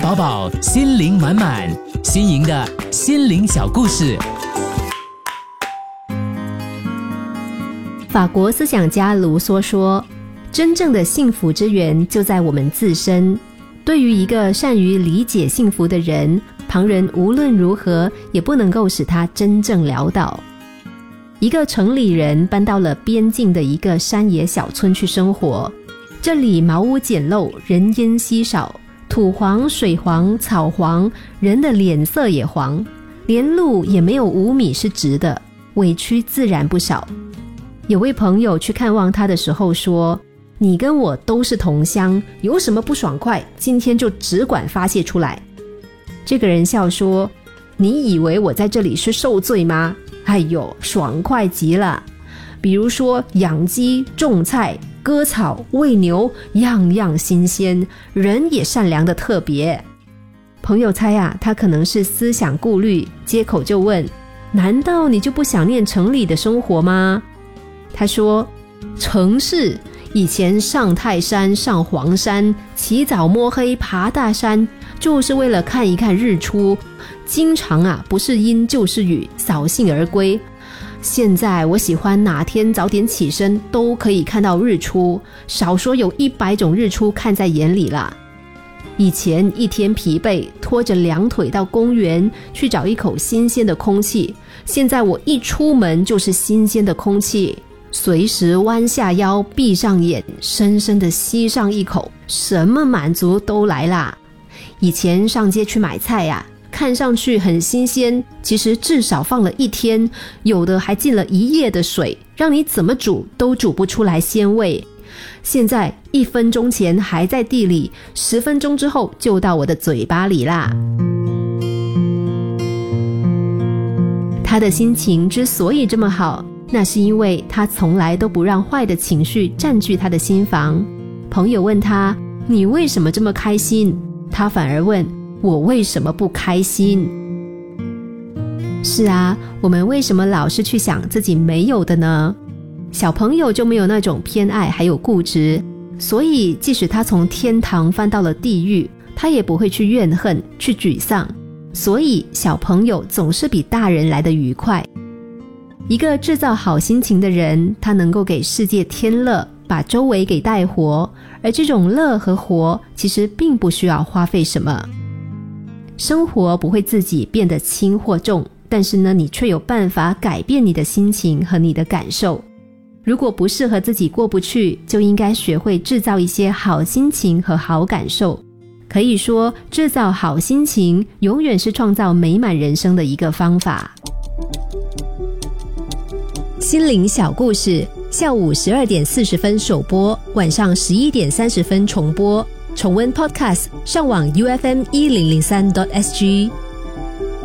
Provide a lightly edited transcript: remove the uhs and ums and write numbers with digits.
饱饱，心灵满满，新颖的心灵小故事。 法国思想家卢梭说，真正的幸福之源就在我们自身。对于一个善于理解幸福的人，旁人无论如何也不能够使他真正潦倒。一个城里人搬到了边境的一个山野小村去生活，这里茅屋简陋，人烟稀少，土黄、水黄、草黄，人的脸色也黄，连路也没有5米是直的，委屈自然不少。有位朋友去看望他的时候说，你跟我都是同乡，有什么不爽快，今天就只管发泄出来。这个人笑说，你以为我在这里是受罪吗？哎呦，爽快极了。比如说养鸡、种菜、割草、喂牛，样样新鲜，人也善良的特别。朋友猜啊，他可能是思想顾虑，接口就问，难道你就不想念城里的生活吗？他说，城市以前上泰山、上黄山，起早摸黑爬大山，就是为了看一看日出，经常不是阴就是雨，扫兴而归。现在我喜欢哪天早点起身都可以看到日出，少说有100种日出看在眼里啦。以前一天疲惫，拖着2腿到公园去找一口新鲜的空气，现在我一出门就是新鲜的空气，随时弯下腰，闭上眼，深深地吸上一口，什么满足都来啦。以前上街去买菜看上去很新鲜，其实至少放了1天，有的还进了1夜的水，让你怎么煮都煮不出来鲜味。现在1分钟前还在地里，10分钟之后就到我的嘴巴里啦。他的心情之所以这么好，那是因为他从来都不让坏的情绪占据他的心房。朋友问他，你为什么这么开心？他反而问，我为什么不开心？是啊，我们为什么老是去想自己没有的呢？小朋友就没有那种偏爱还有固执，所以即使他从天堂翻到了地狱，他也不会去怨恨，去沮丧。所以小朋友总是比大人来得愉快。一个制造好心情的人，他能够给世界添乐，把周围给带活，而这种乐和活其实并不需要花费什么。生活不会自己变得轻或重，但是呢，你却有办法改变你的心情和你的感受。如果不适合自己过不去，就应该学会制造一些好心情和好感受。可以说，制造好心情永远是创造美满人生的一个方法。心灵小故事，下午12点40分首播，晚上11点30分重播。重温 Podcast， 上网 UFM1003.SG。